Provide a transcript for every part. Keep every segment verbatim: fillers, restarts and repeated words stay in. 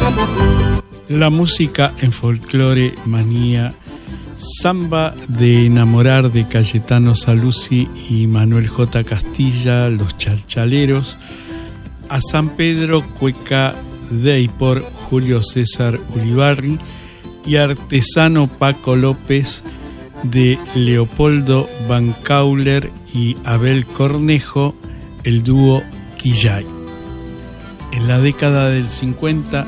La música en Folclore Manía, Samba de Enamorar de Cayetano Saluzzi y Manuel J. Castilla, Los Chalchaleros, a San Pedro Cueca Dei por Julio César Ulibarri y Artesano Paco López de Leopoldo Van Cauler y Abel Cornejo, el dúo Quillay. En la década del cincuenta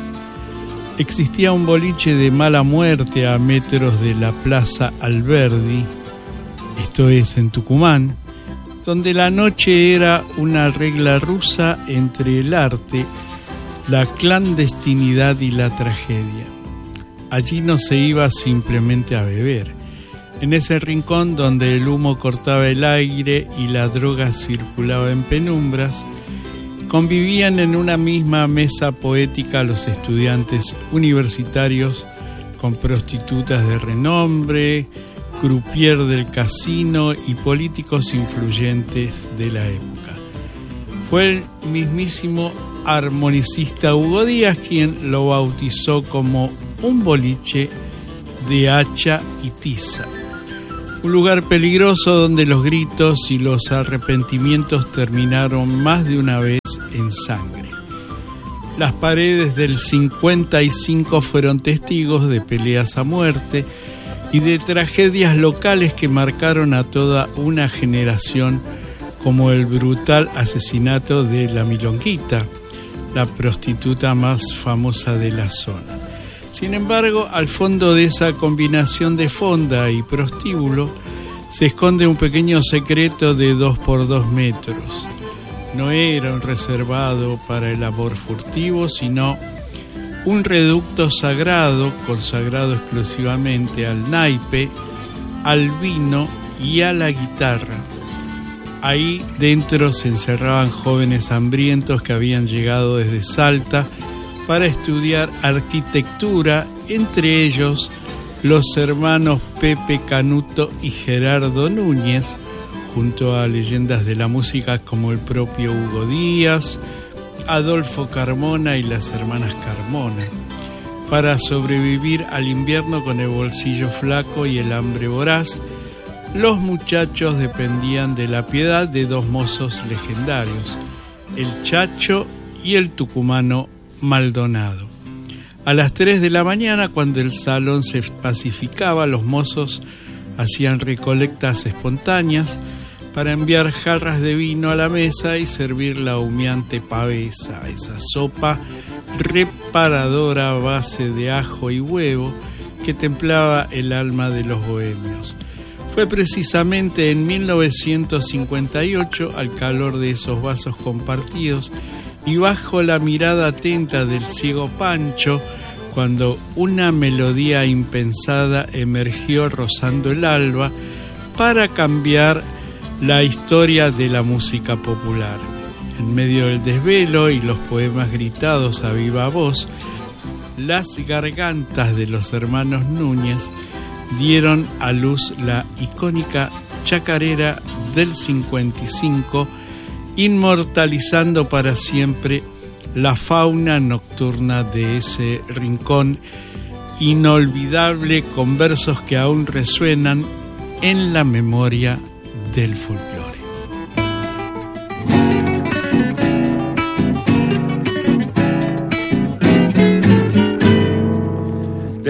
existía un boliche de mala muerte a metros de la Plaza Alberdi, esto es en Tucumán, donde la noche era una regla rusa entre el arte, la clandestinidad y la tragedia. Allí no se iba simplemente a beber. En ese rincón donde el humo cortaba el aire y la droga circulaba en penumbras, convivían en una misma mesa poética los estudiantes universitarios con prostitutas de renombre, croupier del casino y políticos influyentes de la época. Fue el mismísimo armonicista Hugo Díaz quien lo bautizó como un boliche de hacha y tiza. Un lugar peligroso donde los gritos y los arrepentimientos terminaron más de una vez en sangre. Las paredes del cincuenta y cinco fueron testigos de peleas a muerte y de tragedias locales que marcaron a toda una generación, como el brutal asesinato de la Milonguita, la prostituta más famosa de la zona. Sin embargo, al fondo de esa combinación de fonda y prostíbulo se esconde un pequeño secreto de dos por dos metros. No era un reservado para el amor furtivo, sino un reducto sagrado, consagrado exclusivamente al naipe, al vino y a la guitarra. Ahí dentro se encerraban jóvenes hambrientos que habían llegado desde Salta para estudiar arquitectura, entre ellos los hermanos Pepe Canuto y Gerardo Núñez, junto a leyendas de la música como el propio Hugo Díaz, Adolfo Carmona y las hermanas Carmona, para sobrevivir al invierno con el bolsillo flaco y el hambre voraz. Los muchachos dependían de la piedad de dos mozos legendarios, el Chacho y el tucumano Maldonado. A las tres de la mañana, cuando el salón se pacificaba, los mozos hacían recolectas espontáneas para enviar jarras de vino a la mesa y servir la humeante pavesa, esa sopa reparadora a base de ajo y huevo que templaba el alma de los bohemios. Fue precisamente en mil novecientos cincuenta y ocho, al calor de esos vasos compartidos y bajo la mirada atenta del ciego Pancho, cuando una melodía impensada emergió rozando el alba para cambiar la historia de la música popular. En medio del desvelo y los poemas gritados a viva voz, las gargantas de los hermanos Núñez dieron a luz la icónica chacarera del cincuenta y cinco, inmortalizando para siempre la fauna nocturna de ese rincón inolvidable, con versos que aún resuenan en la memoria del folclore.